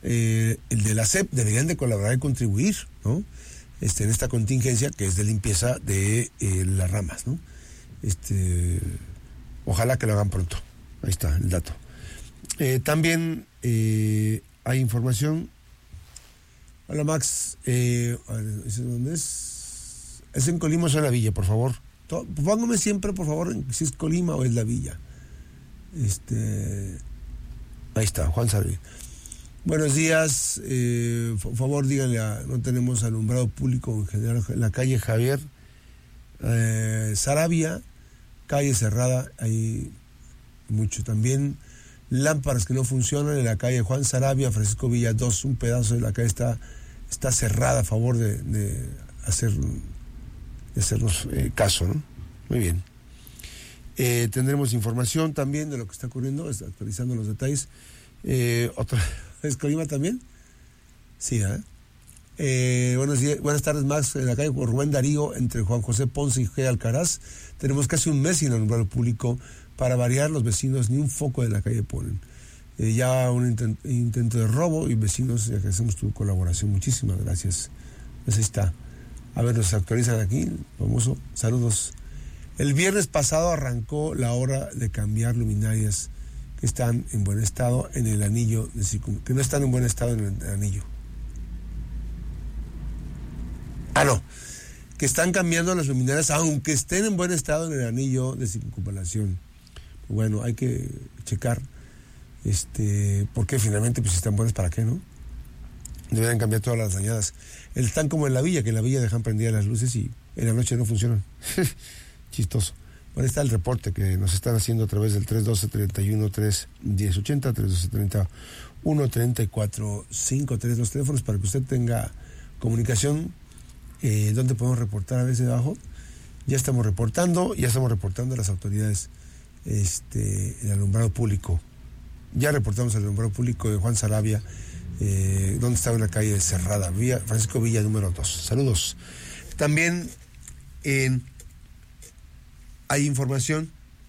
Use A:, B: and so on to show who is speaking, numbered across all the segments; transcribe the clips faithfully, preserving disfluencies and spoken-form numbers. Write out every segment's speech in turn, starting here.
A: eh, el de la S E P deberían de colaborar y contribuir, ¿no? Este, en esta contingencia que es de limpieza de eh, las ramas, ¿no? Este, ojalá que lo hagan pronto. Ahí está el dato. Eh, también eh, hay información. Hola Max, eh, ¿dónde es? Es en Colima o es en la Villa, por favor. Póngame siempre, por favor, si es Colima o es la Villa. Este, ahí está, Juan Sarabia. Buenos días, eh, por favor díganle, a, no tenemos alumbrado público en general en la calle Javier eh, Sarabia, calle cerrada, hay mucho también. Lámparas que no funcionan en la calle Juan Sarabia, Francisco Villa dos, un pedazo de la calle está, está cerrada, a favor de, de, hacer, de hacernos eh, caso, ¿no? Muy bien. Eh, tendremos información también de lo que está ocurriendo, actualizando los detalles. Eh, otra ¿Es Colima también? Sí, ¿eh? Eh, buenos días, buenas tardes, Max. En la calle Rubén Darío, entre Juan José Ponce y G. Alcaraz, tenemos casi un mes sin alumbrado público. Para variar, los vecinos ni un foco de la calle ponen. Eh, ya un intent- intento de robo y vecinos, ya que hacemos tu colaboración. Muchísimas gracias. Pues ahí está. A ver, nos actualizan aquí, famoso. Saludos. El viernes pasado arrancó la hora de cambiar luminarias que están en buen estado en el anillo de Circun... que no están en buen estado en el anillo. Ah, no. Que están cambiando las luminarias aunque estén en buen estado en el anillo de circunvalación. Bueno, hay que checar este, porque finalmente pues si están buenas, ¿para qué, no? Deberían cambiar todas las dañadas. Están como en la Villa, que en la Villa dejan prendidas las luces y en la noche no funcionan. Chistoso. Bueno, está el reporte que nos están haciendo a través del tres uno dos, treinta y uno, tres, diez ochenta, tres uno dos, treinta y uno, treinta y cuatro, cincuenta y tres, los teléfonos para que usted tenga comunicación. Eh, ¿Dónde podemos reportar? A veces abajo. Ya estamos reportando, ya estamos reportando a las autoridades este, el alumbrado público. Ya reportamos el alumbrado público de Juan Sarabia, eh, donde estaba en la calle cerrada, Villa, Francisco Villa número dos. Saludos. También en, hay información.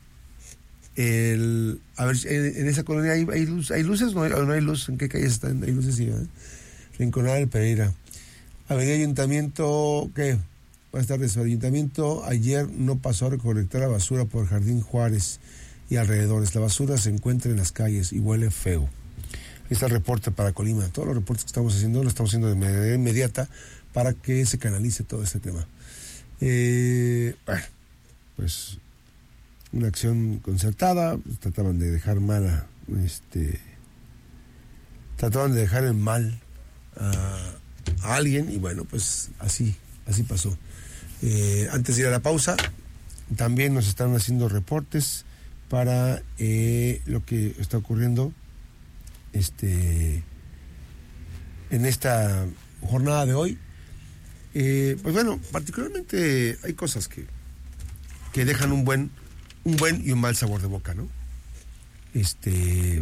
A: El, a ver, en, en esa colonia hay, hay, luz, ¿hay luces? ¿No hay, no hay luz? ¿En qué calles están? ¿Hay luces? Sí, ¿eh? Rinconada del Pereira. Avenida Ayuntamiento, ¿qué? Buenas tardes, Ayuntamiento. Ayer no pasó a recolectar la basura por el Jardín Juárez y alrededores. La basura se encuentra en las calles y huele feo. Ahí está el reporte para Colima. Todos los reportes que estamos haciendo los estamos haciendo de manera inmediata para que se canalice todo este tema. Eh, bueno, pues una acción concertada. Trataban de dejar mal a, este, trataban de dejar en mal a, a alguien y bueno, pues así, así pasó. Eh, antes de ir a la pausa, también nos están haciendo reportes para eh, lo que está ocurriendo este en esta jornada de hoy. Eh, pues bueno, particularmente hay cosas que, que dejan un buen, un buen y un mal sabor de boca, ¿no? Este,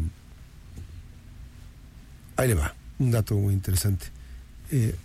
A: ahí le va, un dato muy interesante. Eh,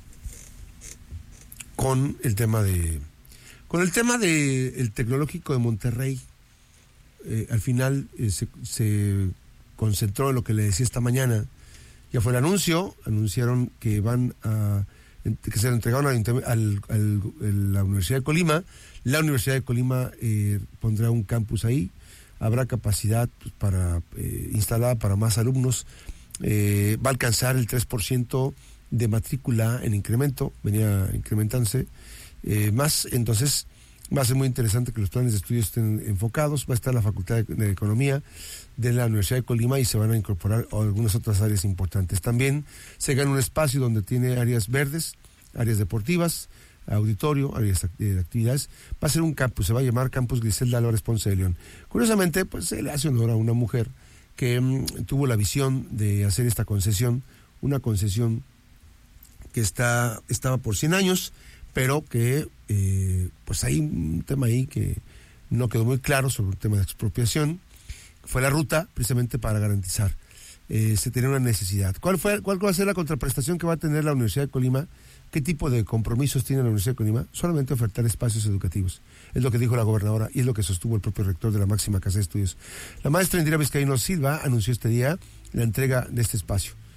A: con el tema de con el tema de el tecnológico de Monterrey, eh, al final eh, se, se concentró en lo que le decía esta mañana. Ya fue el anuncio, anunciaron que van a que se lo entregaron al, al, al, a la Universidad de Colima. La Universidad de Colima eh, pondrá un campus ahí, habrá capacidad pues, para eh, instalada para más alumnos, eh, va a alcanzar el tres por ciento de matrícula en incremento, venía incrementándose eh, más, entonces va a ser muy interesante que los planes de estudio estén enfocados. Va a estar la Facultad de, de Economía de la Universidad de Colima y se van a incorporar algunas otras áreas importantes. También se gana un espacio donde tiene áreas verdes, áreas deportivas, auditorio, áreas de actividades. Va a ser un campus, se va a llamar Campus Griselda Álvarez Ponce de León. Curiosamente, pues se le hace honor a una mujer que mmm, tuvo la visión de hacer esta concesión, una concesión que está estaba por cien años, pero que eh, pues hay un tema ahí que no quedó muy claro sobre el tema de expropiación. Fue la ruta precisamente para garantizar. Eh, se tenía una necesidad. ¿Cuál fue, cuál va a ser la contraprestación que va a tener la Universidad de Colima? ¿Qué tipo de compromisos tiene la Universidad de Colima? Solamente ofertar espacios educativos. Es lo que dijo la gobernadora y es lo que sostuvo el propio rector de la máxima casa de estudios. La maestra Indira Vizcaíno Silva anunció este día la entrega de este espacio.